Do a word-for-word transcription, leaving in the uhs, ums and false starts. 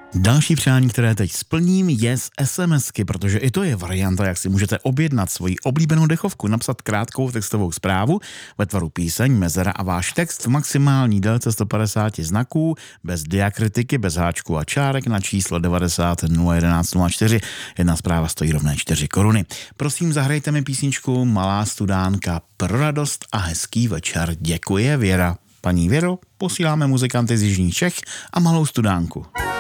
Další přání, které teď splním, je z SMSky, protože i to je varianta, jak si můžete objednat svoji oblíbenou dechovku, napsat krátkou textovou zprávu ve tvaru píseň, mezera a váš text v maximální délce sto padesát znaků, bez diakritiky, bez háčků a čárek na číslo devadesát nula jedenáct nula čtyři. Jedna zpráva stojí rovné čtyři koruny. Prosím, zahrajte mi písničku Malá studánka pro radost a hezký večer. Děkuje Věra. Paní Věro, posíláme muzikanty z Jižních Čech a Malou studánku.